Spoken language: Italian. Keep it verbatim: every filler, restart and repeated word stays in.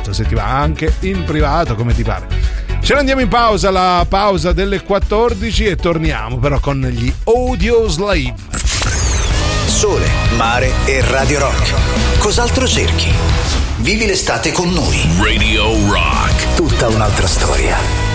privato, se ti va, anche in privato, come ti pare. Ce ne andiamo in pausa, la pausa delle quattordici, e torniamo però con gli Audioslave. Sole, mare e Radio Rock. Cos'altro cerchi? Vivi l'estate con noi. Radio Rock. Tutta un'altra storia.